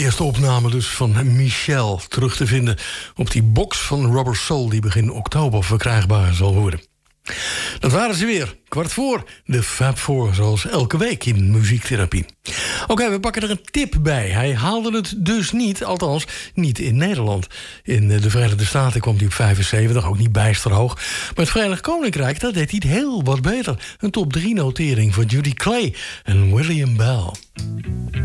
eerste opname dus van Michelle terug te vinden op die box van Rubber Soul die begin oktober verkrijgbaar zal worden. Dat waren ze weer, 15:15, de Fab Four, zoals elke week in muziektherapie. Oké, we pakken er een tip bij. Hij haalde het dus niet, althans niet in Nederland. In de Verenigde Staten kwam hij op 75, ook niet bijster hoog. Maar het Verenigd Koninkrijk, dat deed hij het heel wat beter. Een top 3 notering voor Judy Clay en William Bell.